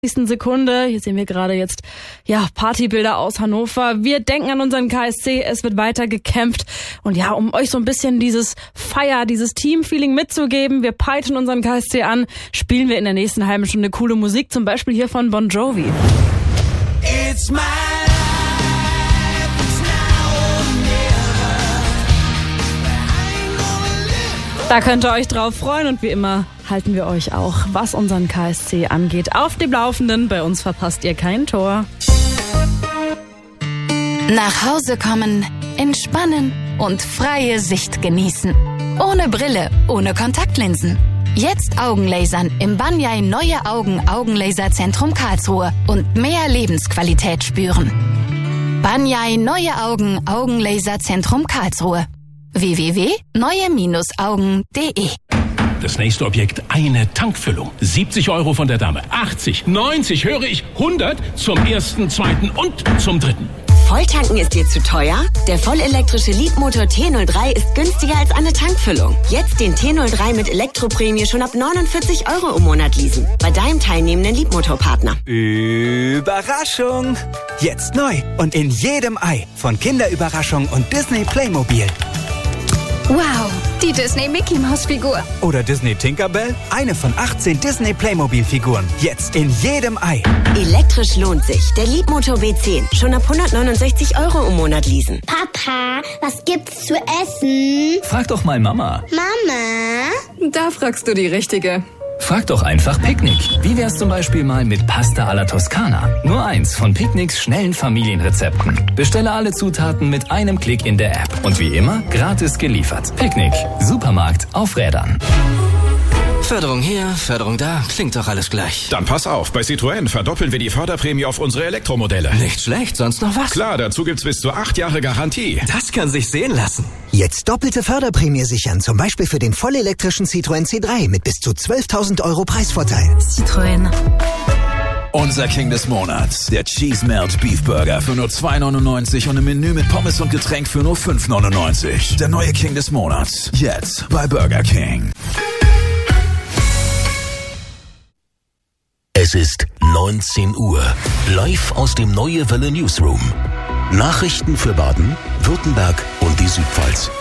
Sekunde. Hier sehen wir gerade jetzt Partybilder aus Hannover. Wir denken an unseren KSC, es wird weiter gekämpft. Und ja, um euch so ein bisschen dieses Team-Feeling mitzugeben, wir peitschen unseren KSC an, spielen wir in der nächsten halben Stunde coole Musik, zum Beispiel hier von Bon Jovi. It's my Da könnt ihr euch drauf freuen und wie immer halten wir euch auch, was unseren KSC angeht, auf dem Laufenden. Bei uns verpasst ihr kein Tor. Nach Hause kommen, entspannen und freie Sicht genießen. Ohne Brille, ohne Kontaktlinsen. Jetzt Augenlasern im Banyai Neue Augen Augenlaserzentrum Karlsruhe und mehr Lebensqualität spüren. Banyai Neue Augen Augenlaserzentrum Karlsruhe. www.neue-augen.de. Das nächste Objekt, eine Tankfüllung. 70 € von der Dame, 80, 90, höre ich, 100 zum ersten, zweiten und zum dritten. Volltanken ist dir zu teuer? Der vollelektrische Leadmotor T03 ist günstiger als eine Tankfüllung. Jetzt den T03 mit Elektroprämie schon ab 49 € im Monat leasen. Bei deinem teilnehmenden Leadmotorpartner. Überraschung! Jetzt neu und in jedem Ei von Kinderüberraschung und Disney Playmobil. Wow, die Disney Mickey Maus Figur. Oder Disney Tinkerbell? Eine von 18 Disney Playmobil Figuren. Jetzt in jedem Ei. Elektrisch lohnt sich. Der Leadmotor B10. Schon ab 169 € im Monat leasen. Papa, was gibt's zu essen? Frag doch mal Mama. Mama? Da fragst du die Richtige. Frag doch einfach Picknick. Wie wär's zum Beispiel mal mit Pasta alla Toskana? Nur eins von Picknicks schnellen Familienrezepten. Bestelle alle Zutaten mit einem Klick in der App. Und wie immer, gratis geliefert. Picknick. Supermarkt auf Rädern. Förderung hier, Förderung da, klingt doch alles gleich. Dann pass auf, bei Citroën verdoppeln wir die Förderprämie auf unsere Elektromodelle. Nicht schlecht, sonst noch was? Klar, dazu gibt's bis zu 8 Jahre Garantie. Das kann sich sehen lassen. Jetzt doppelte Förderprämie sichern, zum Beispiel für den vollelektrischen Citroën C3 mit bis zu 12.000 € Preisvorteil. Citroën. Unser King des Monats, der Cheese Melt Beef Burger für nur 2,99 € und im Menü mit Pommes und Getränk für nur 5,99 €. Der neue King des Monats, jetzt bei Burger King. Es ist 19 Uhr. Live aus dem Neue Welle Newsroom. Nachrichten für Baden, Württemberg und die Südpfalz.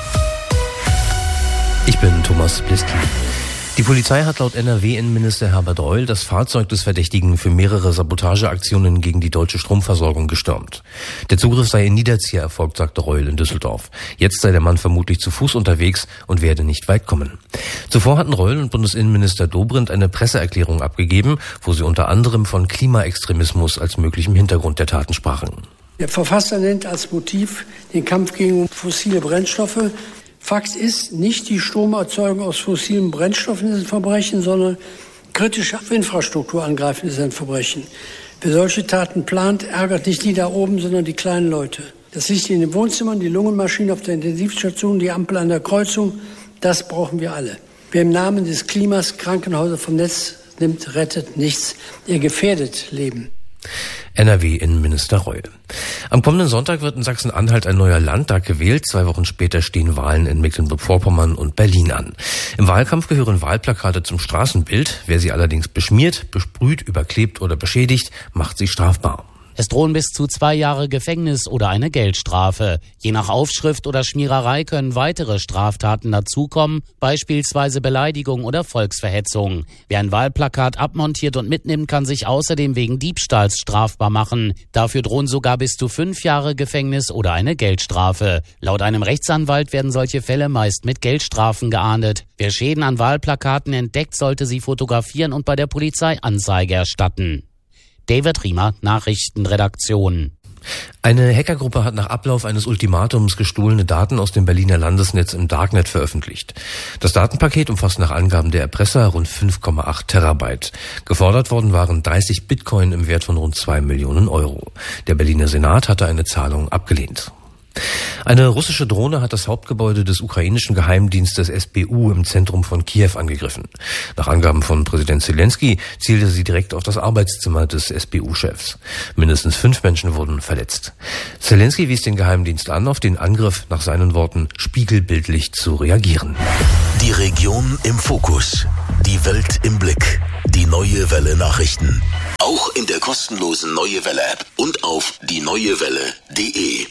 Ich bin Thomas Bliski. Die Polizei hat laut NRW-Innenminister Herbert Reul das Fahrzeug des Verdächtigen für mehrere Sabotageaktionen gegen die deutsche Stromversorgung gestürmt. Der Zugriff sei in Niederzieher erfolgt, sagte Reul in Düsseldorf. Jetzt sei der Mann vermutlich zu Fuß unterwegs und werde nicht weit kommen. Zuvor hatten Reul und Bundesinnenminister Dobrindt eine Presseerklärung abgegeben, wo sie unter anderem von Klimaextremismus als möglichem Hintergrund der Taten sprachen. Der Verfasser nennt als Motiv den Kampf gegen fossile Brennstoffe. Fakt ist, nicht die Stromerzeugung aus fossilen Brennstoffen ist ein Verbrechen, sondern kritische Infrastruktur angreifen ist ein Verbrechen. Wer solche Taten plant, ärgert nicht die da oben, sondern die kleinen Leute. Das Licht in den Wohnzimmern, die Lungenmaschine auf der Intensivstation, die Ampel an der Kreuzung, das brauchen wir alle. Wer im Namen des Klimas Krankenhäuser vom Netz nimmt, rettet nichts. Er gefährdet Leben. NRW-Innenminister Reul. Am kommenden Sonntag wird in Sachsen-Anhalt ein neuer Landtag gewählt. 2 Wochen später stehen Wahlen in Mecklenburg-Vorpommern und Berlin an. Im Wahlkampf gehören Wahlplakate zum Straßenbild. Wer sie allerdings beschmiert, besprüht, überklebt oder beschädigt, macht sie strafbar. Es drohen bis zu 2 Jahre Gefängnis oder eine Geldstrafe. Je nach Aufschrift oder Schmiererei können weitere Straftaten dazukommen, beispielsweise Beleidigung oder Volksverhetzung. Wer ein Wahlplakat abmontiert und mitnimmt, kann sich außerdem wegen Diebstahls strafbar machen. Dafür drohen sogar bis zu 5 Jahre Gefängnis oder eine Geldstrafe. Laut einem Rechtsanwalt werden solche Fälle meist mit Geldstrafen geahndet. Wer Schäden an Wahlplakaten entdeckt, sollte sie fotografieren und bei der Polizei Anzeige erstatten. David Riemer, Nachrichtenredaktion. Eine Hackergruppe hat nach Ablauf eines Ultimatums gestohlene Daten aus dem Berliner Landesnetz im Darknet veröffentlicht. Das Datenpaket umfasst nach Angaben der Erpresser rund 5,8 Terabyte. Gefordert worden waren 30 Bitcoin im Wert von rund 2 Millionen €. Der Berliner Senat hatte eine Zahlung abgelehnt. Eine russische Drohne hat das Hauptgebäude des ukrainischen Geheimdienstes SBU im Zentrum von Kiew angegriffen. Nach Angaben von Präsident Zelensky zielte sie direkt auf das Arbeitszimmer des SBU-Chefs. Mindestens 5 Menschen wurden verletzt. Zelensky wies den Geheimdienst an, auf den Angriff nach seinen Worten spiegelbildlich zu reagieren. Die Region im Fokus. Die Welt im Blick. Die Neue Welle Nachrichten. Auch in der kostenlosen Neue Welle App und auf dieneuewelle.de.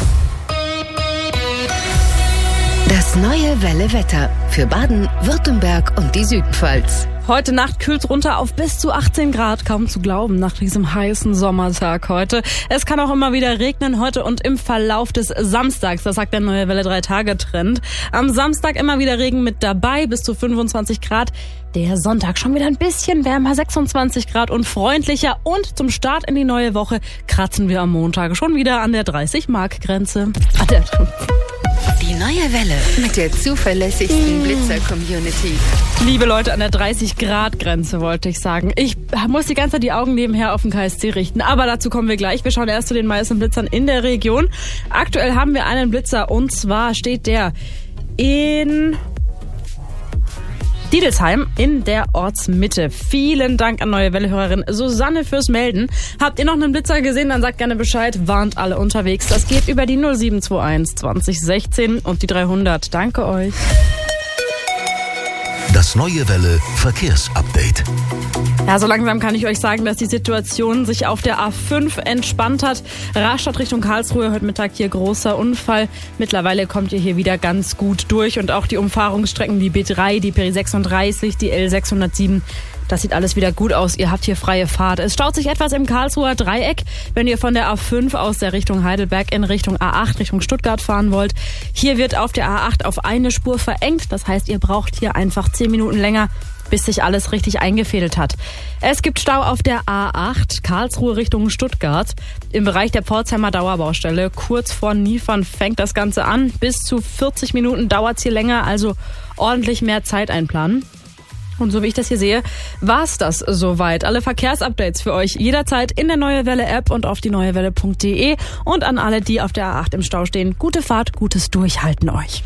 Das Neue Welle Wetter für Baden, Württemberg und die Südpfalz. Heute Nacht kühlt runter auf bis zu 18 Grad, kaum zu glauben nach diesem heißen Sommertag heute. Es kann auch immer wieder regnen heute und im Verlauf des Samstags, das sagt der Neue Welle 3-Tage-Trend. Am Samstag immer wieder Regen mit dabei, bis zu 25 Grad. Der Sonntag schon wieder ein bisschen wärmer, 26 Grad und freundlicher. Und zum Start in die neue Woche kratzen wir am Montag schon wieder an der 30-Mark-Grenze. Die Neue Welle mit der zuverlässigsten Blitzer-Community. Liebe Leute, an der 30-Grad-Grenze wollte ich sagen. Ich muss die ganze Zeit die Augen nebenher auf den KSC richten, aber dazu kommen wir gleich. Wir schauen erst zu den meisten Blitzern in der Region. Aktuell haben wir einen Blitzer und zwar steht der in Diedelsheim in der Ortsmitte. Vielen Dank an Neue Welle-Hörerin Susanne fürs Melden. Habt ihr noch einen Blitzer gesehen, dann sagt gerne Bescheid. Warnt alle unterwegs. Das geht über die 0721 2016 und die 300. Danke euch. Das Neue Welle Verkehrsupdate. Ja, so langsam kann ich euch sagen, dass die Situation sich auf der A5 entspannt hat. Rastatt Richtung Karlsruhe, heute Mittag hier großer Unfall. Mittlerweile kommt ihr hier wieder ganz gut durch und auch die Umfahrungsstrecken, die B3, die Peri 36, die L607, das sieht alles wieder gut aus. Ihr habt hier freie Fahrt. Es staut sich etwas im Karlsruher Dreieck, wenn ihr von der A5 aus der Richtung Heidelberg in Richtung A8, Richtung Stuttgart fahren wollt. Hier wird auf der A8 auf eine Spur verengt. Das heißt, ihr braucht hier einfach 10 Minuten länger, bis sich alles richtig eingefädelt hat. Es gibt Stau auf der A8, Karlsruhe Richtung Stuttgart. Im Bereich der Pforzheimer Dauerbaustelle, kurz vor Niefern, fängt das Ganze an. Bis zu 40 Minuten dauert es hier länger, also ordentlich mehr Zeit einplanen. Und so wie ich das hier sehe, war's das soweit. Alle Verkehrsupdates für euch jederzeit in der Neue Welle App und auf dieneuewelle.de. Und an alle, die auf der A8 im Stau stehen, gute Fahrt, gutes Durchhalten euch.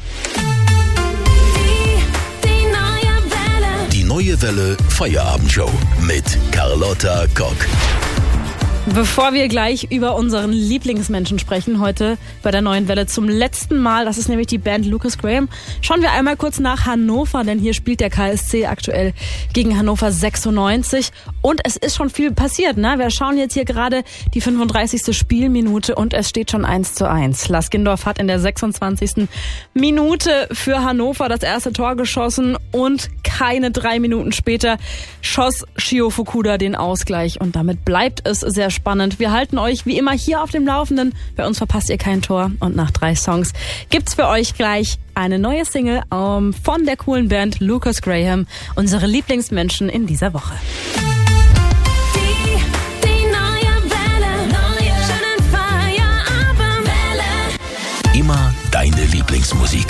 Die Neue Welle Feierabendshow mit Carlotta Kock. Bevor wir gleich über unseren Lieblingsmenschen sprechen, heute bei der Neuen Welle zum letzten Mal, das ist nämlich die Band Lucas Graham, schauen wir einmal kurz nach Hannover, denn hier spielt der KSC aktuell gegen Hannover 96 und es ist schon viel passiert, ne? Wir schauen jetzt hier gerade die 35. Spielminute und es steht schon 1:1. Laskindorf hat in der 26. Minute für Hannover das erste Tor geschossen und keine 3 Minuten später schoss Shio Fukuda den Ausgleich und damit bleibt es sehr spannend. Wir halten euch wie immer hier auf dem Laufenden. Bei uns verpasst ihr kein Tor. Und nach 3 Songs gibt's für euch gleich eine neue Single von der coolen Band Lucas Graham. Unsere Lieblingsmenschen in dieser Woche. Die neue Welle, neue schönen Feierabendwelle. Immer deine Lieblingsmusik.